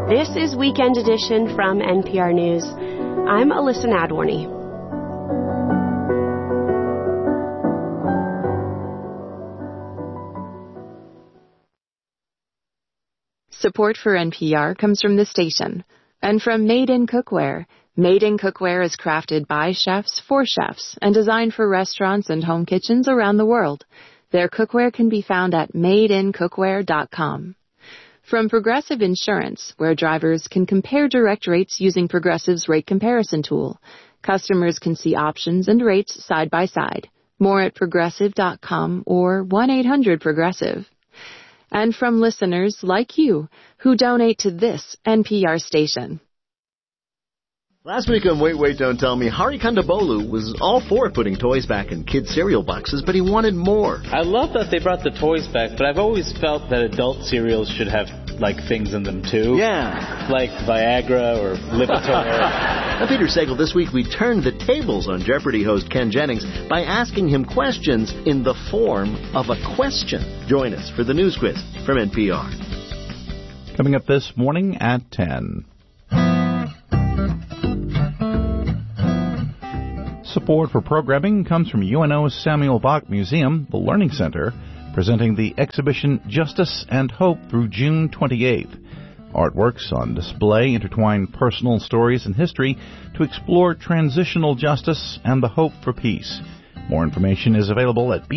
This is Weekend Edition from NPR News. I'm Alyssa Nadworny. Support for NPR comes from the station and from Made in Cookware. Made in Cookware is crafted by chefs for chefs and designed for restaurants and home kitchens around the world. Their cookware can be found at madeincookware.com. From Progressive Insurance, where drivers can compare direct rates using Progressive's rate comparison tool. Customers can see options and rates side by side. More at progressive.com or 1-800-PROGRESSIVE. And from listeners like you who donate to this NPR station. Last week on Wait, Wait, Don't Tell Me, Hari Kondabolu was all for putting toys back in kids' cereal boxes, but he wanted more. I love that they brought the toys back, but I've always felt that adult cereals should have, like, things in them, too. Yeah. Like Viagra or Lipitor. Now, Peter Sagal, this week we turned the tables on Jeopardy host Ken Jennings by asking him questions in the form of a question. Join us for the news quiz from NPR. Coming up this morning at 10. Support for programming comes from UNO's Samuel Bach Museum, the Learning Center, presenting the exhibition Justice and Hope through June 28th. Artworks on display intertwine personal stories and history to explore transitional justice and the hope for peace. More information is available at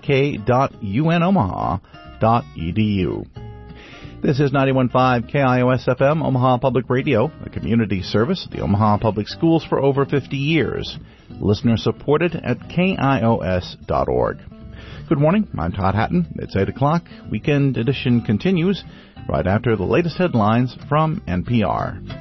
bak.unomaha.edu. This is 91.5 KIOS-FM, Omaha Public Radio, a community service of the Omaha Public Schools for over 50 years. Listener supported at KIOS.org. Good morning. I'm Todd Hatton. It's 8 o'clock. Weekend Edition continues right after the latest headlines from NPR.